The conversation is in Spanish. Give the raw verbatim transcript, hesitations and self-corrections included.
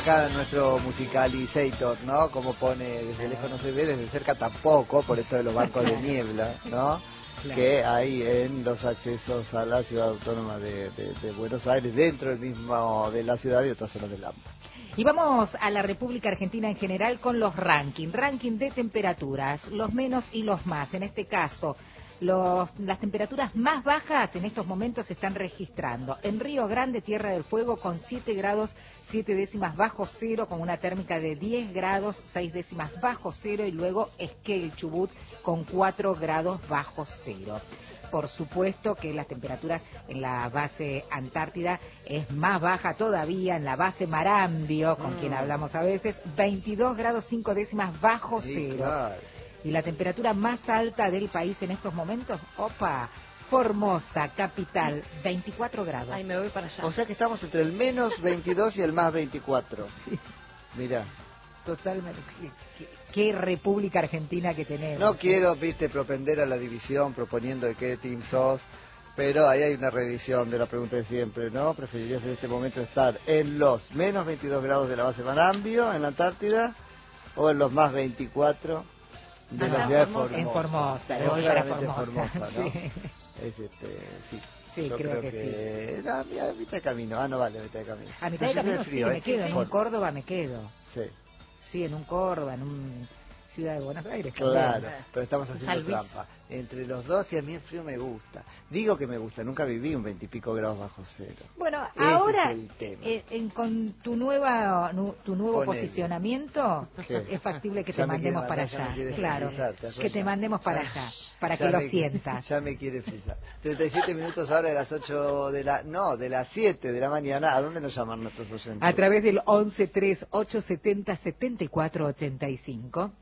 acá nuestro musicalizator, ¿no? Como pone, desde lejos no se ve, desde cerca tampoco, por esto de los bancos de niebla, ¿no? Claro. Que hay en los accesos a la ciudad autónoma de, de, de Buenos Aires, dentro del mismo de la ciudad y otras zonas del A M P. Y vamos a la República Argentina en general con los rankings, ranking de temperaturas, los menos y los más. En este caso, los, las temperaturas más bajas en estos momentos se están registrando. En Río Grande, Tierra del Fuego, con siete grados, siete décimas bajo cero, con una térmica de diez grados, seis décimas bajo cero, y luego Esquel, Chubut, con cuatro grados bajo cero. Por supuesto que las temperaturas en la base Antártida es más baja todavía, en la base Marambio, con mm. quien hablamos a veces, veintidós grados cinco décimas bajo Sí, cero. claro. Y la temperatura más alta del país en estos momentos, opa, Formosa, capital, veinticuatro grados. Ay, me voy para allá. O sea que estamos entre el menos veintidós y el más veinticuatro. Sí. Mirá. Totalmente. ¿Qué, qué República Argentina que tenemos? No quiero, viste, propender a la división proponiendo de qué team sos, pero ahí hay una reedición de la pregunta de siempre, ¿no? ¿Preferirías en este momento estar en los menos veintidós grados de la base Marambio, en la Antártida, o en los más veinticuatro de Allá la ciudad de Formosa? Formosa? En Formosa, No, voy para claramente Formosa, Formosa, ¿no? sí. Es este, sí. Sí, Yo creo, creo que, que sí. No, a, a mitad de camino. Ah, no vale, a mitad de camino. A mitad de Pero camino sí, frío, sí, ¿eh? me quedo. En Por- un Córdoba me quedo. Sí. Sí, en un Córdoba, en un ciudad de Buenos Aires. Claro, también. pero estamos haciendo San Luis. trampa. Entre los dos, y a mí el frío me gusta. Digo que me gusta, nunca viví un veintipico grados bajo cero. Bueno, Ese ahora, es el tema. eh, en, con tu nueva nu, tu nuevo Ponele. posicionamiento, ¿Qué? es factible que Ya te me quiere mandemos para mandar, ya me allá. quiere Claro, frisar, ¿te das que cuenta? te mandemos para Ya- allá, para ya que lo me- sientas. Ya me quiere frisar. treinta y siete minutos ahora de las ocho de la... No, de las siete de la mañana. ¿A dónde nos llaman nuestros oyentes? A través del once tres ocho setenta setenta y cuatro ochenta y cinco.